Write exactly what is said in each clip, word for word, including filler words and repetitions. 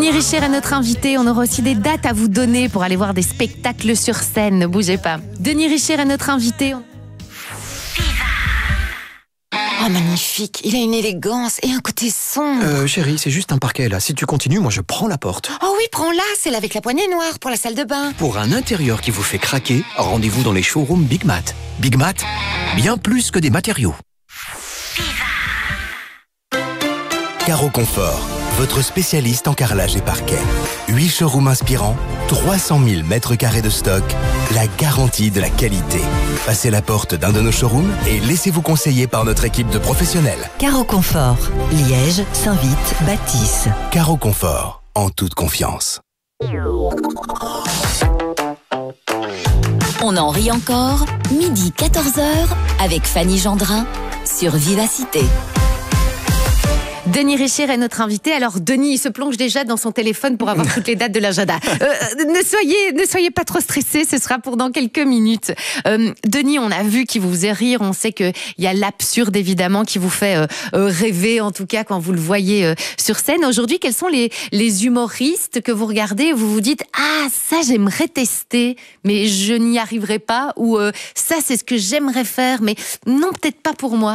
Denis Richer est notre invité. On aura aussi des dates à vous donner pour aller voir des spectacles sur scène. Ne bougez pas. Denis Richer est notre invité. Oh, magnifique. Il a une élégance et un côté sombre. Euh, chérie, c'est juste un parquet, là. Si tu continues, moi, je prends la porte. Oh oui, prends-la. Celle avec la poignée noire pour la salle de bain. Pour un intérieur qui vous fait craquer, rendez-vous dans les showrooms Big Mat. Big Mat, bien plus que des matériaux. Caro Confort, votre spécialiste en carrelage et parquet. huit showrooms inspirants, trois cent mille mètres carrés de stock, la garantie de la qualité. Passez la porte d'un de nos showrooms et laissez-vous conseiller par notre équipe de professionnels. Caro Confort, Liège, Saint-Vite, Bâtisse. Caro Confort, en toute confiance. On en rit encore, midi quatorze heures, avec Fanny Gendrin, sur Vivacité. Denis Richer est notre invité. Alors, Denis, il se plonge déjà dans son téléphone pour avoir toutes les dates de l'agenda. Euh, ne soyez, ne soyez pas trop stressés, ce sera pour dans quelques minutes. Euh, Denis, on a vu qu'il vous faisait rire. On sait qu'il y a l'absurde, évidemment, qui vous fait euh, rêver, en tout cas, quand vous le voyez euh, sur scène. Aujourd'hui, quels sont les, les humoristes que vous regardez et vous vous dites « Ah, ça, j'aimerais tester, mais je n'y arriverai pas » ou euh, « Ça, c'est ce que j'aimerais faire, mais non, peut-être pas pour moi ».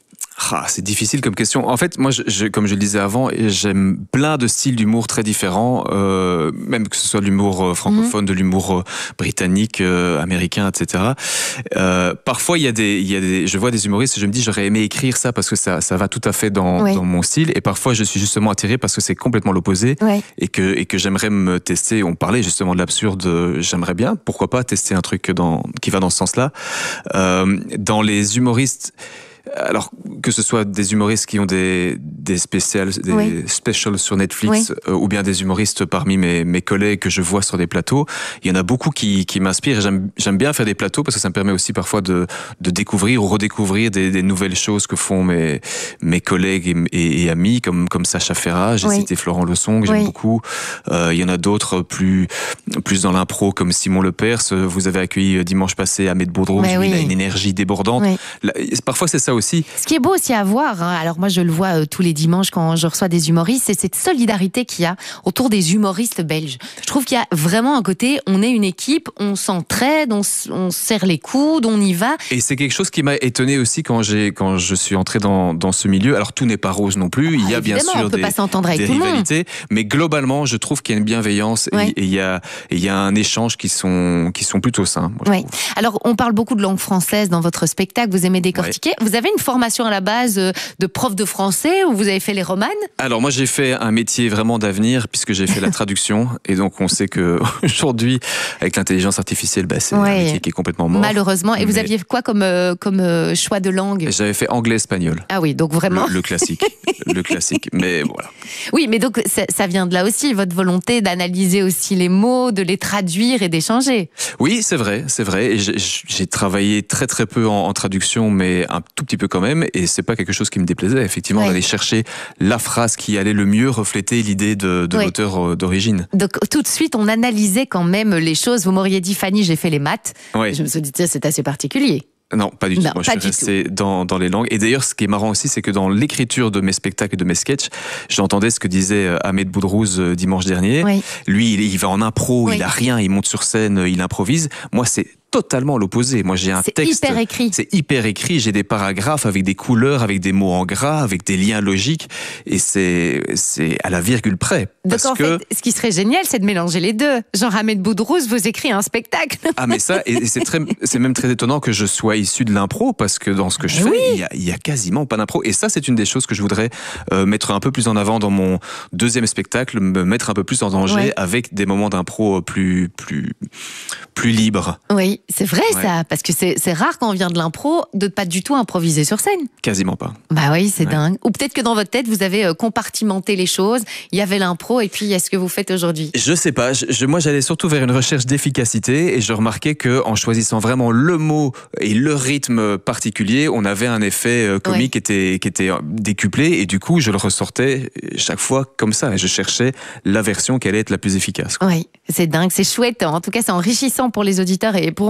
Ah, c'est difficile comme question. En fait, moi, je, je, comme je le disais avant, j'aime plein de styles d'humour très différents, euh, même que ce soit de l'humour francophone, mmh. de l'humour britannique, euh, américain, et cetera. Euh, parfois, il y a des, il y a des, je vois des humoristes et je me dis, j'aurais aimé écrire ça parce que ça, ça va tout à fait dans, oui. dans mon style. Et parfois, je suis justement attiré parce que c'est complètement l'opposé oui. et que, et que j'aimerais me tester. On parlait justement de l'absurde. J'aimerais bien, pourquoi pas, tester un truc dans, qui va dans ce sens-là. Euh, dans les humoristes. Alors, que ce soit des humoristes qui ont des, des spéciales, des oui. specials sur Netflix, oui. euh, ou bien des humoristes parmi mes, mes collègues que je vois sur des plateaux, il y en a beaucoup qui, qui m'inspirent. J'aime, j'aime bien faire des plateaux parce que ça me permet aussi parfois de, de découvrir ou redécouvrir des, des nouvelles choses que font mes, mes collègues et, et, et amis, comme, comme Sacha Ferrat. J'ai oui. cité Florent Lesson, que j'aime oui. beaucoup. Euh, il y en a d'autres plus, plus dans l'impro, comme Simon Lepers. Vous avez accueilli dimanche passé Ahmed Boudrouz, oui. il a une énergie débordante. Oui. Là, parfois, c'est ça aussi. Ce qui est beau aussi à voir, hein, alors moi je le vois euh, tous les dimanches quand je reçois des humoristes, c'est cette solidarité qu'il y a autour des humoristes belges. Je trouve qu'il y a vraiment un côté, on est une équipe, on s'entraide, on, on serre les coudes, on y va. Et c'est quelque chose qui m'a étonné aussi quand, j'ai, quand je suis entré dans, dans ce milieu. Alors tout n'est pas rose non plus, il y a ah, bien sûr on peut des, pas s'entendre avec des tout rivalités, le monde. Mais globalement je trouve qu'il y a une bienveillance ouais. et, et, il y a, et il y a un échange qui sont, qui sont plutôt sains. Moi, ouais. Alors on parle beaucoup de langue française dans votre spectacle, vous aimez décortiquer. Ouais. Vous avez une formation à la base de prof de français ou vous avez fait les romanes? Alors moi j'ai fait un métier vraiment d'avenir puisque j'ai fait la traduction et donc on sait que aujourd'hui avec l'intelligence artificielle bah, c'est ouais. un métier qui est complètement mort. Malheureusement. Et Mais... vous aviez quoi comme, euh, comme euh, choix de langue? J'avais fait anglais-espagnol. Ah oui, donc vraiment le, le classique, le classique. Mais voilà. Oui, mais donc ça, ça vient de là aussi, votre volonté d'analyser aussi les mots, de les traduire et d'échanger. Oui, c'est vrai, c'est vrai. Et j'ai, j'ai travaillé très très peu en, en traduction, mais un tout petit peu quand même. Et c'est pas quelque chose qui me déplaisait. Effectivement, ouais. d'aller chercher la phrase qui allait le mieux refléter l'idée de, de ouais. l'auteur d'origine. Donc tout de suite, on analysait quand même les choses. Vous m'auriez dit, Fanny, j'ai fait les maths. Ouais. Je me suis dit, tiens, c'est assez particulier. Non, pas du tout. Non, Moi, pas je suis resté dans, dans les langues. Et d'ailleurs, ce qui est marrant aussi, c'est que dans l'écriture de mes spectacles et de mes sketchs, j'entendais ce que disait Ahmed Boudrouz dimanche dernier. Oui. Lui, il, il va en impro, oui. il a rien, il monte sur scène, il improvise. Moi, c'est totalement l'opposé. Moi, j'ai un c'est texte. C'est hyper écrit. C'est hyper écrit. J'ai des paragraphes avec des couleurs, avec des mots en gras, avec des liens logiques. Et c'est, c'est à la virgule près. Donc, en que... fait, ce qui serait génial, c'est de mélanger les deux. Genre, Ahmed Boudrouz vous écrit un spectacle. Ah, mais ça, et c'est très, c'est même très étonnant que je sois issu de l'impro, parce que dans ce que je oui. fais, il y a, il y a quasiment pas d'impro. Et ça, c'est une des choses que je voudrais euh, mettre un peu plus en avant dans mon deuxième spectacle, me mettre un peu plus en danger ouais. avec des moments d'impro plus, plus, plus libres. Oui, c'est vrai ouais. ça. Parce que c'est, c'est rare quand on vient de l'impro de pas du tout improviser sur scène. Quasiment pas. Bah oui, c'est ouais. dingue. Ou peut-être que dans votre tête, vous avez compartimenté les choses. Il y avait l'impro et puis il y a ce que vous faites aujourd'hui. Je sais pas. Je, je, moi, j'allais surtout vers une recherche d'efficacité et je remarquais que en choisissant vraiment le mot et le rythme particulier, on avait un effet comique ouais. qui était qui était décuplé et du coup, je le ressortais chaque fois comme ça et je cherchais la version qui allait être la plus efficace. Quoi. Oui, c'est dingue, c'est chouette. En tout cas, c'est enrichissant pour les auditeurs et pour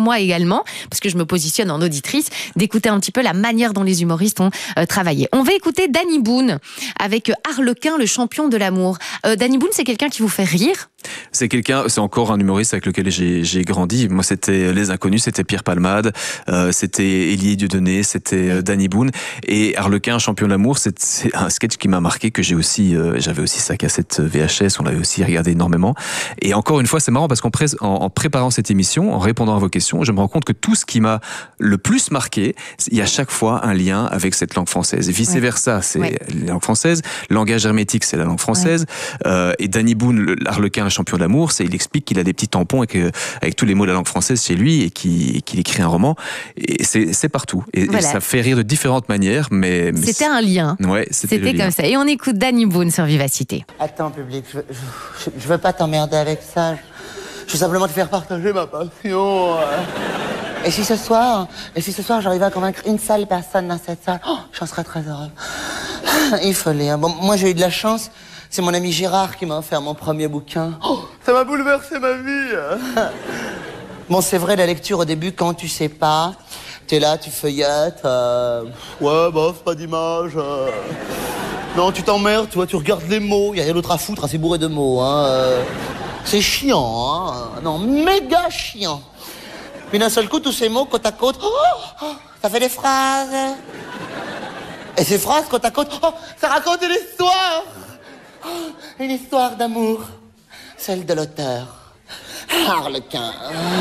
moi également, parce que je me positionne en auditrice, d'écouter un petit peu la manière dont les humoristes ont euh, travaillé. On va écouter Danny Boone avec Harlequin, le champion de l'amour. Euh, Danny Boone, c'est quelqu'un qui vous fait rire ? C'est quelqu'un, c'est encore un humoriste avec lequel j'ai, j'ai grandi. Moi, c'était Les Inconnus, c'était Pierre Palmade, euh, c'était Élie Dieudonné, c'était euh, Danny Boone. Et Harlequin, champion de l'amour, c'est, c'est un sketch qui m'a marqué, que j'ai aussi, euh, j'avais aussi sa cassette V H S, on l'avait aussi regardé énormément. Et encore une fois, c'est marrant parce qu'en pré- en, en préparant cette émission, en répondant à vos questions, je me rends compte que tout ce qui m'a le plus marqué, il y a chaque fois un lien avec cette langue française. Et vice versa, ouais. c'est ouais. la langue française. Langage hermétique, c'est la langue française. Ouais. Euh, et Danny Boone, l'Harlequin, champion de l'amour, c'est il explique qu'il a des petits tampons avec, avec tous les mots de la langue française chez lui et qu'il, et qu'il écrit un roman. Et c'est, c'est partout. Et, voilà. et ça fait rire de différentes manières, mais... mais c'était un lien. Ouais, c'était, c'était comme lien. Ça. Et on écoute Danny Boone sur Vivacité. Attends, public, je, je, je veux pas t'emmerder avec ça. Je, je veux simplement te faire partager ma passion. Et si ce soir, et si ce soir j'arrivais à convaincre une seule personne dans cette salle, oh, j'en serais très heureux. Il faut lire. Bon, moi j'ai eu de la chance. C'est mon ami Gérard qui m'a offert mon premier bouquin. Oh, ça m'a bouleversé ma vie. Bon, c'est vrai, la lecture au début, quand tu sais pas, t'es là, tu feuillettes. Euh... Ouais, bof, pas d'image. Euh... Non, tu t'emmerdes, tu vois, tu regardes les mots. Il y a rien d'autre à foutre, c'est bourré de mots. Hein. Euh... C'est chiant, hein. Non, méga chiant. Puis d'un seul coup, tous ces mots, côte à côte, oh, oh, ça fait des phrases. Et ces phrases, côte à côte, oh, ça raconte une histoire. Oh, une histoire d'amour, celle de l'auteur. Harlequin.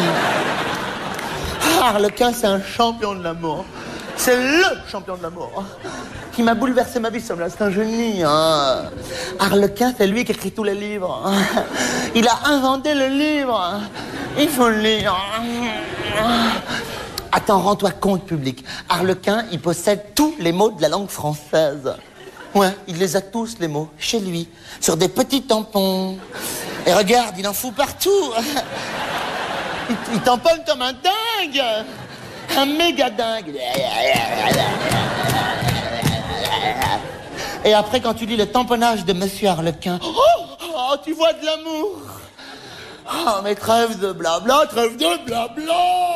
Harlequin, c'est un champion de l'amour. C'est le champion de l'amour qui m'a bouleversé ma vie, ce homme-là. C'est un génie. Hein. Harlequin, c'est lui qui écrit tous les livres. Il a inventé le livre. Il faut le lire. Attends, rends-toi compte, public. Harlequin, il possède tous les mots de la langue française. Ouais, il les a tous, les mots, chez lui, sur des petits tampons. Et regarde, il en fout partout. Il, il tamponne comme un dingue. Un méga dingue. Et après, quand tu lis le tamponnage de Monsieur Harlequin, oh, oh, tu vois de l'amour. Oh, mais trêve de blabla, trêve de blabla.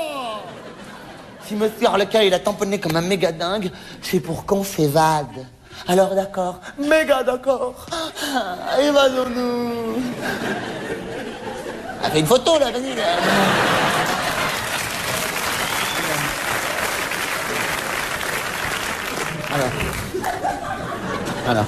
Si Monsieur Harlequin, il a tamponné comme un méga dingue, c'est pour qu'on s'évade. Alors d'accord, méga d'accord. Ah, évadons-nous. Ah, fais une photo là, vas-y. Là. Alors. Alors.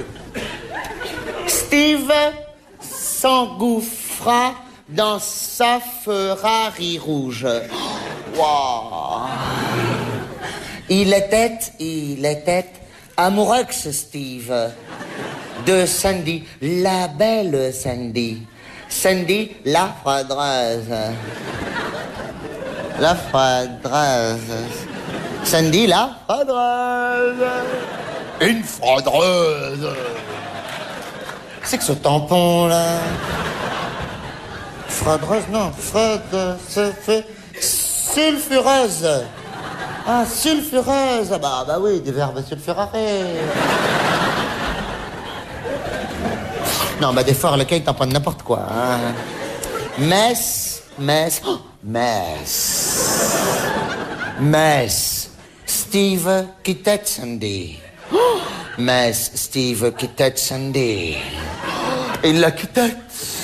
Steve s'engouffra dans sa Ferrari rouge. Wow. Il était, il était amoureux, Steve, de Sandy, la belle Sandy. Sandy, la froidreuse. La froidreuse. Sandy, la froidreuse. Une froidreuse. C'est que ce tampon, là. Froidreuse, non. Froide, c'est fait sulfureuse. Ah, sulfureuse. Ah bah, bah oui, des verbes sulfurarés. Non, bah des fois, Harlequin, il tamponne n'importe quoi. Hein. Mess, mess, oh, mess. Mess. Steve quittait Sandy. Oh, mess, Steve quittait Sandy. Il la quittait.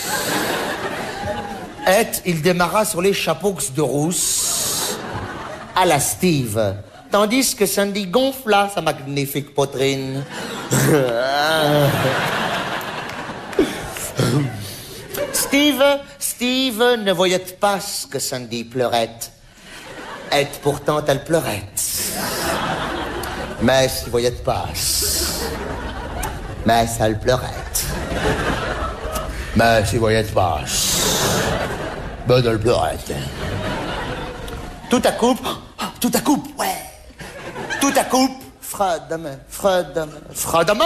Et il démarra sur les chapeaux de rousse à la Steve, tandis que Sandy gonfla sa magnifique poitrine. Steve, Steve ne voyait pas ce que Sandy pleurait. Et pourtant elle pleurait. Mais il voyait pas. Mais elle pleurait. Mais il voyait pas. Mais elle pleurait. Tout à coup, tout à coup, ouais. Tout à coup, Fredame, Fredame, Fredame.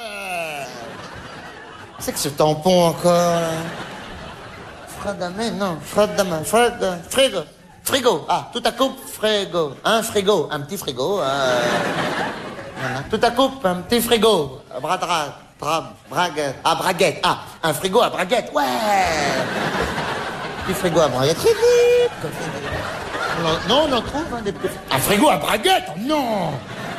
C'est que ce tampon encore. Fredame, non, Fredame, Fred, frigo, frigo. Ah, tout à coup, frigo, un frigo, un petit frigo. Euh, voilà. Tout à coup, un petit frigo, bradra, bra, braguette, à braguette. Ah, un frigo à braguette, ouais. Petit frigo à braguette, très vite. non, on en trouve, hein, des petits... Un frigo à braguette, non.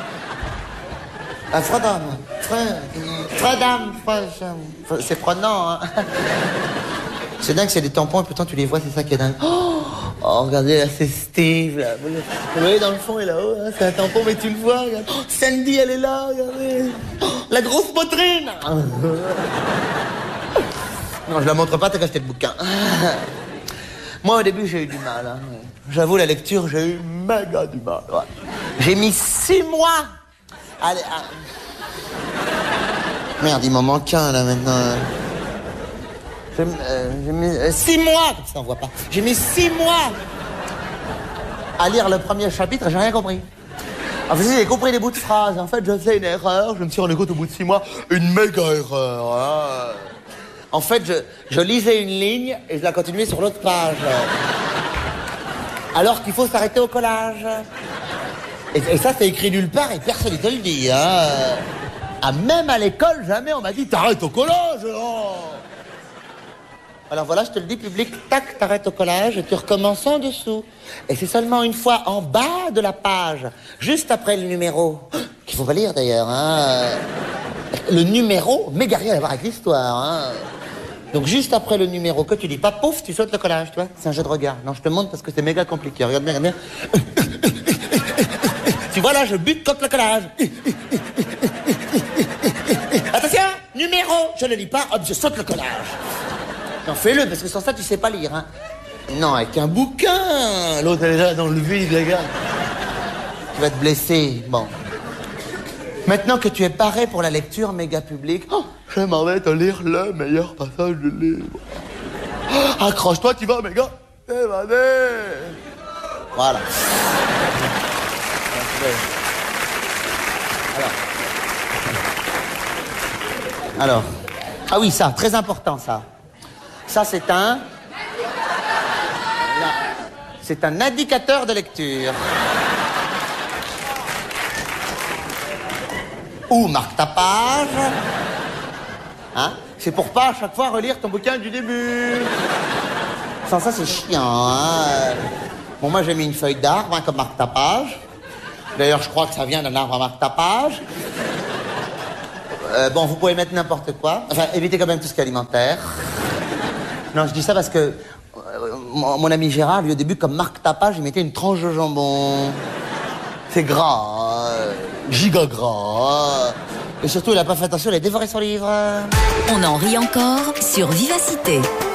Un Fredam, Fredam, Fredam, c'est prenant, hein. C'est dingue, c'est des tampons, et pourtant tu les vois, c'est ça qui est dingue. Oh, oh regardez, là, c'est Steve, là. Vous voyez, dans le fond, et là-haut, hein, c'est un tampon, mais tu le vois, regarde. Oh, Sandy, elle est là, regardez. Oh, la grosse poitrine. Non, je la montre pas, t'as qu'à acheter le bouquin. Moi, au début, j'ai eu du mal, hein. J'avoue, la lecture, j'ai eu méga du mal, ouais. J'ai mis six mois. Allez, ah. Merde, il m'en manque un, là, maintenant. J'ai euh, mis euh, six mois, comme ça on voit pas. J'ai mis six mois à lire le premier chapitre et j'ai rien compris. En fait, j'ai compris des bouts de phrases. En fait, je faisais une erreur. Je me suis rendu compte au bout de six mois, une méga erreur. Hein. En fait, je, je lisais une ligne et je la continuais sur l'autre page. Alors qu'il faut s'arrêter au collage. Et, et ça, c'est écrit nulle part et personne ne te le dit. Hein. Ah, même à l'école, jamais on m'a dit t'arrêtes au collage. Oh. Alors voilà, je te le dis, public, tac, t'arrêtes au collage et tu recommences en dessous. Et c'est seulement une fois en bas de la page, juste après le numéro, qu'il faut pas lire d'ailleurs, hein. Le numéro, méga rien à voir avec l'histoire, hein. Donc juste après le numéro que tu lis pas, pouf, tu sautes le collage, tu vois. C'est un jeu de regard. Non, je te montre parce que c'est méga compliqué. Regarde bien, regarde bien. Tu vois là, je bute contre le collage. Attention, numéro, je ne lis pas, hop, je saute le collage. Non, fais-le, parce que sans ça, tu sais pas lire, hein. Non, avec un bouquin. L'autre, elle est là, dans le vide, regarde. Tu vas te blesser. Bon. Maintenant que tu es paré pour la lecture méga publique, oh, j'aimerais te lire le meilleur passage du livre. Oh, accroche-toi, tu vas, méga. Évadez. Voilà. Alors. Alors. Ah oui, ça, très important, ça. Ça, c'est un... C'est un indicateur de lecture. Ou marque ta page. Hein? C'est pour pas à chaque fois relire ton bouquin du début. Sans ça, c'est chiant, hein? Bon, moi, j'ai mis une feuille d'arbre, hein, comme marque ta page. D'ailleurs, je crois que ça vient d'un arbre à marque ta page. Euh, bon, vous pouvez mettre n'importe quoi. Enfin, évitez quand même tout ce qui est alimentaire. Non, je dis ça parce que euh, mon, mon ami Gérard, lui, au début, comme marque ta page, il mettait une tranche de jambon. C'est gras, euh, giga gras. Et surtout, il a pas fait attention, il a dévoré son livre. On en rit encore sur Vivacité.